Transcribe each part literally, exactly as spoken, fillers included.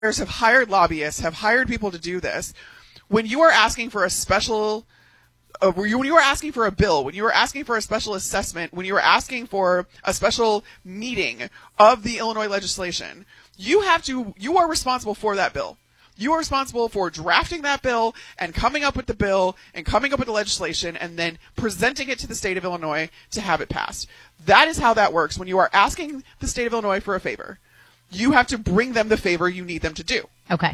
have hired lobbyists, have hired people to do this. When you are asking for a special, uh, when you are asking for a bill, when you are asking for a special assessment, when you are asking for a special meeting of the Illinois legislation, you have to, you are responsible for that bill. You are responsible for drafting that bill and coming up with the bill and coming up with the legislation and then presenting it to the state of Illinois to have it passed. That is how that works. When you are asking the state of Illinois for a favor, you have to bring them the favor you need them to do. Okay.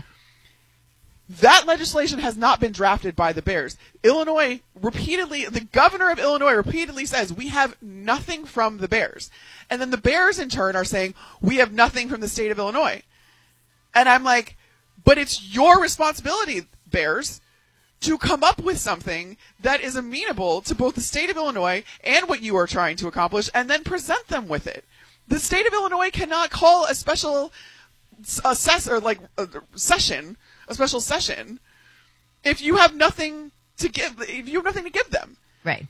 That legislation has not been drafted by the Bears. Illinois repeatedly, the governor of Illinois repeatedly says, we have nothing from the Bears. And then the Bears in turn are saying, we have nothing from the state of Illinois. And I'm like, but it's your responsibility, Bears, to come up with something that is amenable to both the state of Illinois and what you are trying to accomplish, and then present them with it. The state of Illinois cannot call a special assess or like a session, a special session, if you have nothing to give. If you have nothing to give them, right?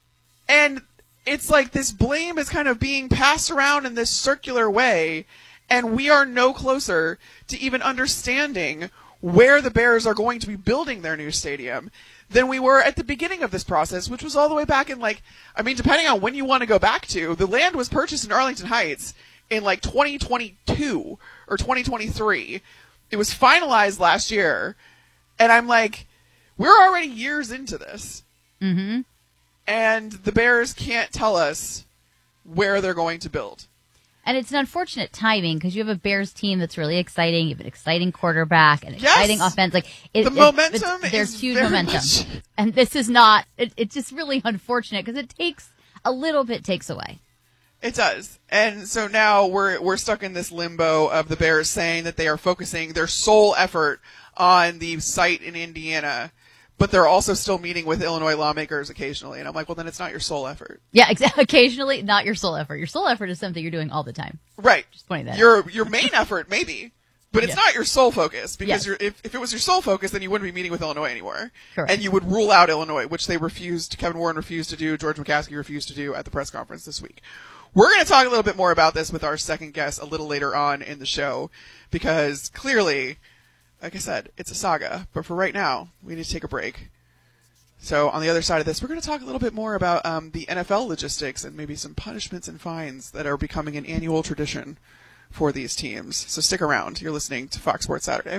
And it's like this blame is kind of being passed around in this circular way. And we are no closer to even understanding where the Bears are going to be building their new stadium than we were at the beginning of this process, which was all the way back in like, I mean, depending on when you want to go back to, the land was purchased in Arlington Heights in like twenty twenty-two or twenty twenty-three. It was finalized last year. And I'm like, we're already years into this. Mm-hmm. And the Bears can't tell us where they're going to build. And it's an unfortunate timing because you have a Bears team that's really exciting. You have an exciting quarterback, an yes. exciting offense. Like it, the it, momentum, there's is huge very momentum, much... and this is not. It, it's just really unfortunate because it takes a little bit takes away. It does, and so now we're we're stuck in this limbo of the Bears saying that they are focusing their sole effort on the site in Indiana. But they're also still meeting with Illinois lawmakers occasionally. And I'm like, well, then it's not your sole effort. Yeah, exactly. Occasionally, not your sole effort. Your sole effort is something you're doing all the time. Right. Just pointing that Your out. your main effort, maybe. But it's Yeah. not your sole focus. Because Yes. you're, if, if it was your sole focus, then you wouldn't be meeting with Illinois anymore. Correct. And you would rule out Illinois, which they refused, Kevin Warren refused to do, George McCaskey refused to do at the press conference this week. We're going to talk a little bit more about this with our second guest a little later on in the show. Because clearly, like I said, it's a saga. But for right now, we need to take a break. So on the other side of this, we're going to talk a little bit more about um, the N F L logistics and maybe some punishments and fines that are becoming an annual tradition for these teams. So stick around. You're listening to Fox Sports Saturday.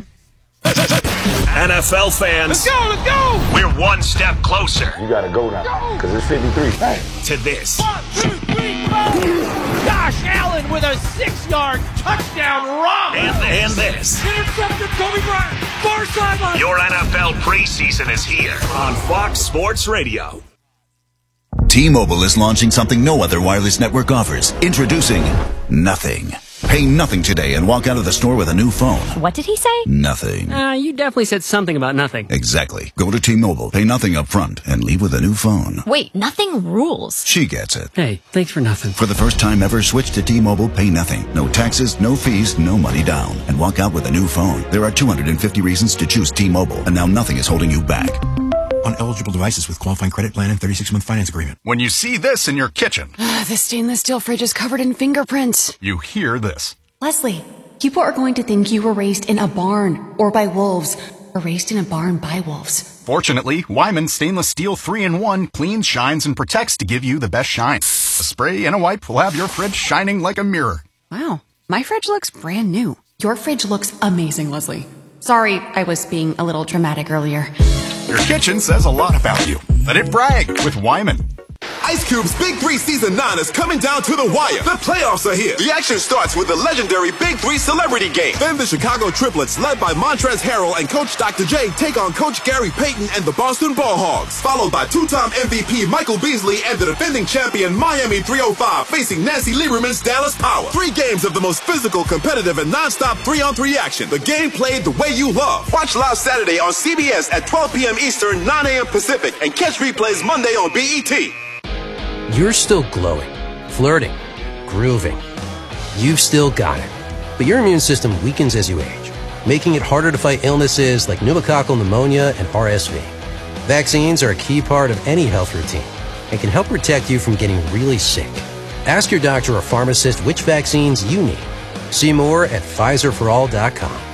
N F L fans, let's go, let's go! We're one step closer. You gotta go now, because it's fifty-three. Hey. To this. One, two, three, four! Josh Allen with a six-yard touchdown run! And, and this. Intercepted Kobe Bryant, far sideline! Your N F L preseason is here on Fox Sports Radio. T-Mobile is launching something no other wireless network offers. Introducing Nothing. Pay nothing today and walk out of the store with a new phone. What did he say? Nothing. Uh, you definitely said something about nothing. Exactly. Go to T-Mobile, pay nothing up front, and leave with a new phone. Wait, nothing rules. She gets it. Hey, thanks for nothing. For the first time ever, switch to T-Mobile, pay nothing. No taxes, no fees, no money down. And walk out with a new phone. There are two hundred fifty reasons to choose T-Mobile, and now nothing is holding you back. On eligible devices with qualifying credit plan and thirty-six month finance agreement. When you see this in your kitchen, the stainless steel fridge is covered in fingerprints. You hear this. Leslie, people are going to think you were raised in a barn or by wolves or raised in a barn by wolves. Fortunately, Wyman Stainless Steel three in one cleans, shines, and protects to give you the best shine. A spray and a wipe will have your fridge shining like a mirror. Wow, my fridge looks brand new. Your fridge looks amazing, Leslie. Sorry, I was being a little dramatic earlier. Your kitchen says a lot about you. Let it brag with Wyman. Ice Cube's Big Three Season nine is coming down to the wire. The playoffs are here. The action starts with the legendary Big Three Celebrity Game. Then the Chicago Triplets, led by Montrezl Harrell and Coach Doctor J, take on Coach Gary Payton and the Boston Ball Hogs. Followed by two-time M V P Michael Beasley and the defending champion Miami three oh five facing Nancy Lieberman's Dallas Power. Three games of the most physical, competitive, and non-stop three-on-three action. The game played the way you love. Watch live Saturday on C B S at twelve p.m. Eastern, nine a.m. Pacific, and catch replays Monday on B E T. You're still glowing, flirting, grooving. You've still got it. But your immune system weakens as you age, making it harder to fight illnesses like pneumococcal pneumonia and R S V. Vaccines are a key part of any health routine and can help protect you from getting really sick. Ask your doctor or pharmacist which vaccines you need. See more at Pfizer for all dot com.